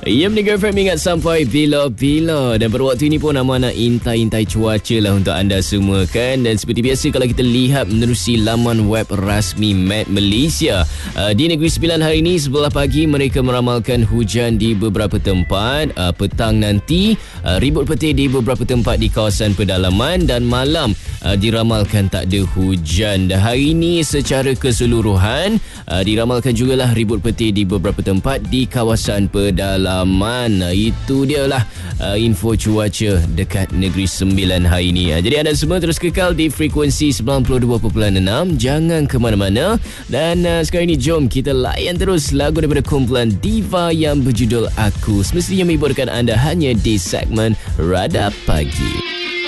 Ya, Negeri FM ingat sampai bila-bila. Dan pada waktu ini pun Amal nak intai-intai cuaca lah untuk anda semua kan. Dan seperti biasa kalau kita lihat menerusi laman web rasmi Met Malaysia, di Negeri Sembilan hari ini sebelah pagi mereka meramalkan hujan di beberapa tempat. Petang nanti ribut petir di beberapa tempat di kawasan pedalaman. Dan malam diramalkan tak ada hujan. Dan hari ini secara keseluruhan diramalkan jugalah ribut petir di beberapa tempat di kawasan pedalaman. Itu dia lah info cuaca dekat Negeri Sembilan hari ini. Jadi anda semua terus kekal di frekuensi 92.6. Jangan ke mana-mana. Dan sekarang ini jom kita layan terus lagu daripada kumpulan Diva yang berjudul Aku. Semestinya menghiburkan anda hanya di segmen Radar Pagi.